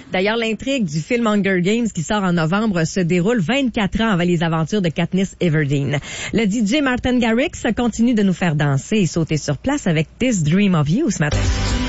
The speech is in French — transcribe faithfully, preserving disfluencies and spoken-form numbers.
D'ailleurs, l'intrigue du film Hunger Games qui sort en novembre se déroule vingt-quatre ans avant les aventures de Katniss Everdeen. Le D J Martin Garrix continue de nous faire danser et sauter sur place avec This Dream of You ce matin.